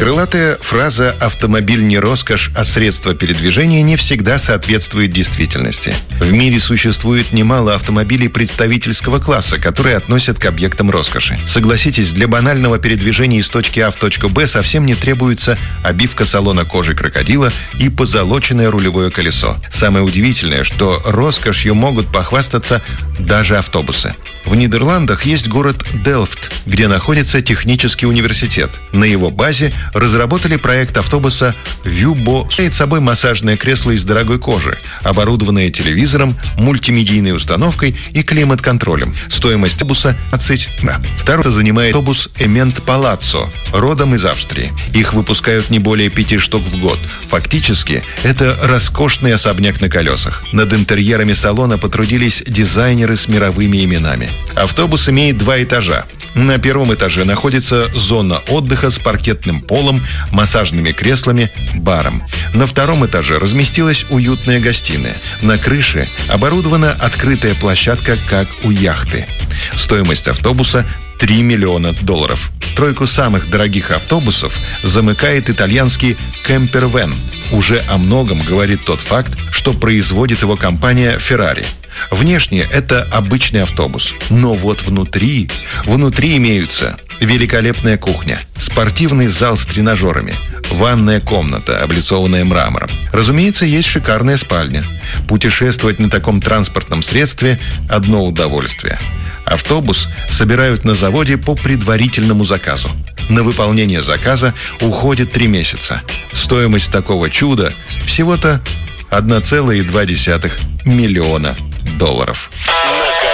Крылатая фраза «автомобиль не роскошь, а средство передвижения» не всегда соответствует действительности. В мире существует немало автомобилей представительского класса, которые относят к объектам роскоши. Согласитесь, для банального передвижения из точки А в точку Б совсем не требуется обивка салона кожи крокодила и позолоченное рулевое колесо. Самое удивительное, что роскошью могут похвастаться даже автобусы. В Нидерландах есть город Делфт, где находится технический университет. На его базе разработали проект автобуса «Вюбо». Имеет собой массажное кресло из дорогой кожи, оборудованное телевизором, мультимедийной установкой и климат-контролем. Стоимость автобуса 20. Второй занимает автобус «Эмент Палаццо», родом из Австрии. Их выпускают не более 5 штук в год. Фактически, это роскошный особняк на колесах. Над интерьерами салона потрудились дизайнеры с мировыми именами. Автобус имеет 2 этажа. На первом этаже находится зона отдыха с паркетным полом, массажными креслами, баром. На втором этаже разместилась уютная гостиная. На крыше оборудована открытая площадка, как у яхты. Стоимость автобуса $3 миллиона. Тройку самых дорогих автобусов замыкает итальянский Campervan. Уже о многом говорит тот факт, что производит его компания Ferrari. Внешне это обычный автобус, но вот внутри имеются великолепная кухня, спортивный зал с тренажерами, ванная комната, облицованная мрамором. Разумеется, есть шикарная спальня. Путешествовать на таком транспортном средстве – одно удовольствие. Автобус собирают на заводе по предварительному заказу. На выполнение заказа уходит 3 месяца. Стоимость такого чуда всего-то $1,2 миллиона.